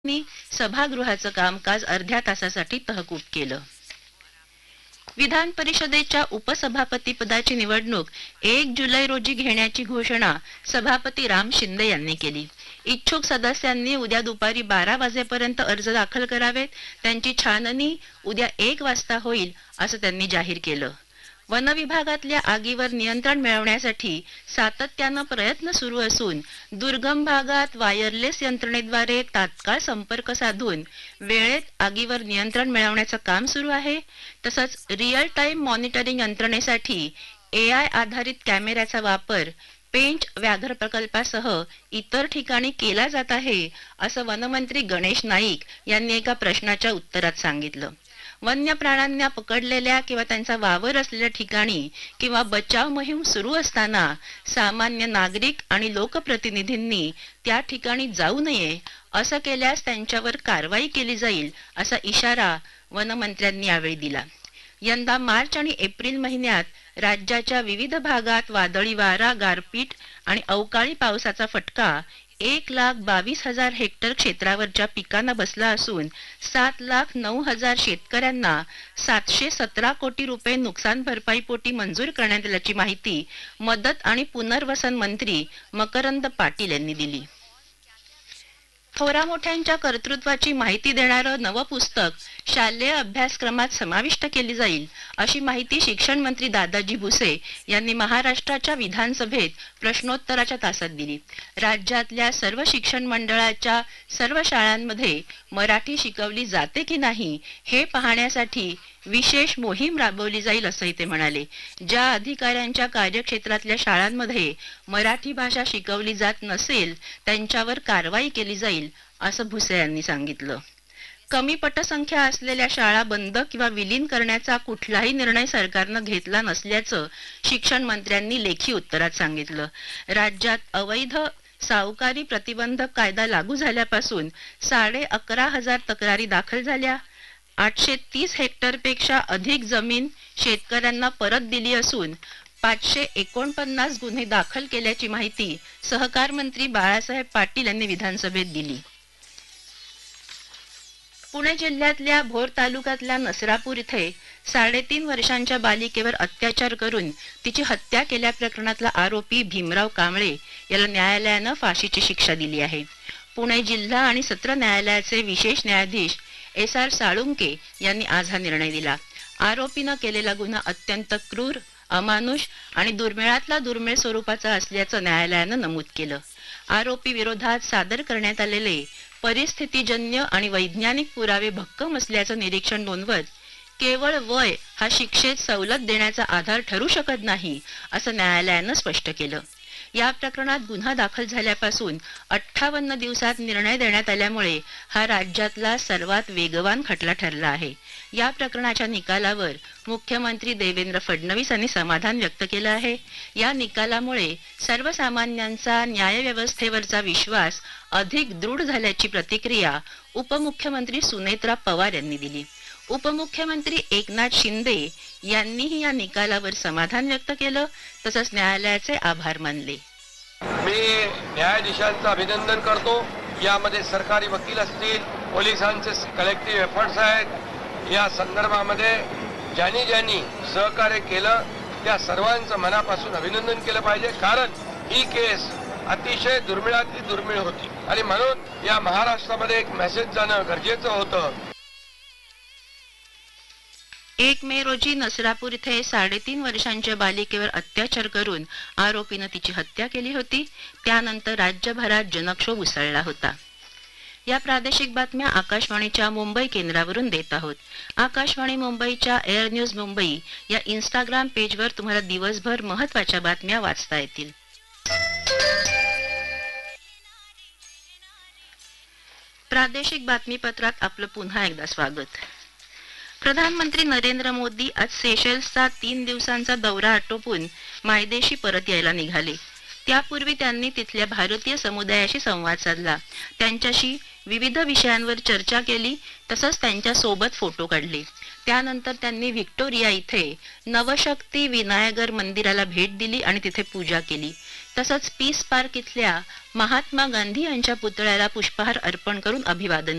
नी सभागृहाचं कामकाज अर्ध्या तासासाठी तहकूब केलं. विधान परिषदेच्या उपसभापती पदाची निवडणूक 1 जुलै रोजी घेण्याची घोषणा सभापती राम शिंदे यांनी केली. इच्छुक सदस्यांनी उद्या दुपारी 12 वाजेपर्यंत अर्ज दाखल करावेत. त्यांची छाननी उद्या 1 वाजता होईल असं त्यांनी जाहीर केलं. वन विभागातल्या आगीवर नियंत्रण मिळवण्यासाठी सातत्यानं प्रयत्न सुरू असून दुर्गम भागात वायरलेस यंत्रणेद्वारे तात्काळ संपर्क साधून वेळेत आगीवर नियंत्रण मिळवण्याचं काम सुरू आहे. तसंच रिअल टाइम मॉनिटरिंग यंत्रणेसाठी AI आधारित कॅमेऱ्याचा वापर पेंच व्याघ्र प्रकल्पासह इतर ठिकाणी केला जात आहे असं वनमंत्री गणेश नाईक यांनी एका प्रश्नाच्या उत्तरात सांगितलं. वन्य प्राण्यांना पकडलेल्या किंवा त्यांचा वावर असलेल्या ठिकाणी किंवा बचाव मोहीम सुरू असताना सामान्य नागरिक आणि लोकप्रतिनिधींनी त्या ठिकाणी जाऊ नये. असं केल्यास त्यांच्यावर कारवाई केली जाईल असा इशारा वनमंत्र्यांनी यावेळी दिला. यंदा मार्च आणि एप्रिल महिन्यात राज्याच्या विविध भागात वादळी वारा, गारपीट आणि अवकाळी पावसाचा फटका 1,22,000 हेक्टर क्षेत्रावरच्या पिकांना बसला असून 7,09,000 शेतकऱ्यांना 717 कोटी रुपये नुकसान भरपाईपोटी मंजूर करण्यात आल्याची माहिती मदत आणि पुनर्वसन मंत्री मकरंद पाटील यांनी दिली. थोरा मोठ्यांच्या कर्तृत्वाची माहिती देणारं नवं पुस्तक शालेय अभ्यासक्रमात समाविष्ट केली जाईल अशी माहिती शिक्षण मंत्री दादाजी भुसे यांनी महाराष्ट्राच्या विधानसभेत प्रश्नोत्तराच्या तासात दिली. राज्यातल्या सर्व शिक्षण मंडळाच्या सर्व शाळांमध्ये मराठी शिकवली जाते की नाही हे पाहण्यासाठी विशेष मोहीम राबवली जाईल असंही ते म्हणाले. ज्या अधिकाऱ्यांच्या कार्यक्षेत्रातल्या शाळांमध्ये मराठी भाषा शिकवली जात नसेल त्यांच्यावर कारवाई केली जाईल असं भुसे यांनी सांगितलं. कमी पटसंख्या असलेल्या शाळा बंद किंवा विलीन करण्याचा कुठलाही निर्णय सरकारनं घेतला नसल्याचं शिक्षण मंत्र्यांनी लेखी उत्तरात सांगितलं. राज्यात अवैध सावकारी प्रतिबंधक कायदा लागू झाल्यापासून 11,500 तक्रारी दाखल झाल्या. 830 हेक्टरपेक्षा अधिक जमीन शेतकऱ्यांना परत दिली असून 549 गुन्हे दाखल केल्याची माहिती सहकार मंत्री बाळासाहेब पाटील यांनी विधानसभेत दिली. पुणे जिल्ह्यातल्या भोर तालुक्यातल्या नसरापूर इथे 3.5 वर्षांच्या बालिकेवर अत्याचार करून तिची हत्या केल्याप्रकरणातला आरोपी भीमराव कांबळे याला न्यायालयानं फाशीची शिक्षा दिली आहे. पुणे जिल्हा आणि सत्र न्यायालयाचे विशेष न्यायाधीश SR साळुंके यांनी आज हा निर्णय दिला. आरोपीनं केलेला गुन्हा अत्यंत क्रूर, अमानुष आणि दुर्मिळातला दुर्मिळ स्वरूपाचा असल्याचं न्यायालयानं नमूद केलं. आरोपी विरोधात सादर करण्यात आलेले परिस्थितीजन्य आणि वैज्ञानिक पुरावे भक्कम असल्याचं निरीक्षण नोंदवत केवळ वय हा शिक्षेत सवलत देण्याचा आधार ठरू शकत नाही असं न्यायालयानं स्पष्ट केलं. या प्रकरणात गुन्हा दाखल झाल्यापासून 58 दिवसात निर्णय देण्यात आल्यामुळे हा राज्यातला सर्वात वेगवान खटला ठरला आहे. या प्रकरणाच्या निकालावर मुख्यमंत्री देवेंद्र फडणवीस यांनी समाधान व्यक्त केलं आहे. या निकालामुळे सर्वसामान्यांचा न्यायव्यवस्थेवरचा विश्वास अधिक दृढ झाल्याची प्रतिक्रिया उपमुख्यमंत्री सुनेत्रा पवार यांनी दिली. उपमुख्यमंत्री एकनाथ शिंदे यांनीही या निकालावर समाधान व्यक्त केलं. तसंच न्यायालयाचे आभार मानले. मी न्यायाधीशांचं अभिनंदन करतो. यामध्ये सरकारी वकील असतील, पोलिसांचे कलेक्टिव्ह एफर्ट्स आहेत. या संदर्भामध्ये ज्यांनी सहकार्य केलं त्या सर्वांचं मनापासून अभिनंदन केलं पाहिजे. कारण ही केस अतिशय दुर्मिळातली दुर्मिळ होती आणि म्हणून या महाराष्ट्रामध्ये एक मेसेज जाणं गरजेचं होतं. 1 मे रोजी नसरापूर इथे 3.5 वर्षांच्या बालिकेवर अत्याचार करून आरोपीनं तिची हत्या केली होती. त्यानंतर राज्यभरात जनक्षोभ उसळला होता. या प्रादेशिक बातम्या आकाशवाणीच्या मुंबई केंद्रावरून देत आहोत. आकाशवाणी मुंबईच्या एअर न्यूज मुंबई या इंस्टाग्राम पेजवर तुम्हाला दिवसभर महत्त्वाच्या बातम्या वाचता येतील. प्रादेशिक बातमीपत्रात आपलं पुन्हा एकदा स्वागत. प्रधानमंत्री नरेंद्र मोदी आज सेशेल्सचा 3 दिवसांचा दौरा आटोपून मायदेशी परत यायला निघाले. त्यापूर्वी त्यांनी तिथल्या भारतीय समुदायाशी संवाद साधला, त्यांच्याशी विविध विषयांवर चर्चा केली, तसंच त्यांच्या सोबत फोटो काढले. त्यानंतर त्यांनी व्हिक्टोरिया इथे नवशक्ती विनायगर मंदिराला भेट दिली आणि तिथे पूजा केली. तसंच पीस पार्क इथल्या महात्मा गांधी यांच्या पुतळ्याला पुष्पहार अर्पण करून अभिवादन